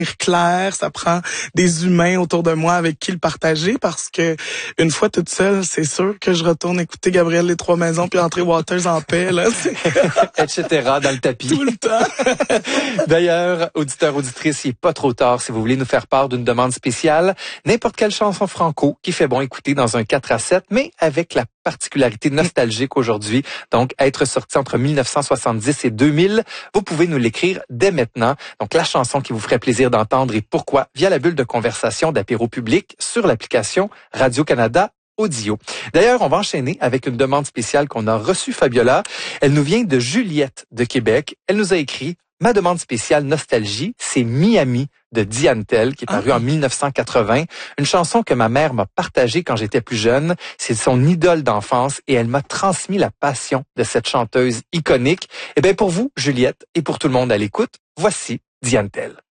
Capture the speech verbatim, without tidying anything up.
clair, ça prend des humains autour de moi avec qui le partager parce que une fois toute seule, c'est sûr que je retourne écouter Gabriel Les Trois Maisons puis entrer Waters en paix, là. et cetera dans le tapis. Tout le temps. D'ailleurs, auditeurs, auditrices, il n'est pas trop tard si vous voulez nous faire part d'une demande spéciale. N'importe quelle chanson franco qui fait bon écouter dans un quatre à sept, mais avec la particularité nostalgique aujourd'hui, donc être sorti entre mille neuf cent soixante-dix et deux mille, vous pouvez nous l'écrire dès maintenant. Donc la chanson qui vous ferait plaisir d'entendre et pourquoi via la bulle de conversation d'Apéro Public sur l'application Radio-Canada Audio. D'ailleurs, on va enchaîner avec une demande spéciale qu'on a reçue, Fabiola. Elle nous vient de Juliette de Québec. Elle nous a écrit « Ma demande spéciale nostalgie, c'est Miami » de Diane Tell, qui est paru ah. en mille neuf cent quatre-vingts. Une chanson que ma mère m'a partagée quand j'étais plus jeune. C'est son idole d'enfance et elle m'a transmis la passion de cette chanteuse iconique. Eh bien, pour vous, Juliette, et pour tout le monde à l'écoute, voici Diane Tell.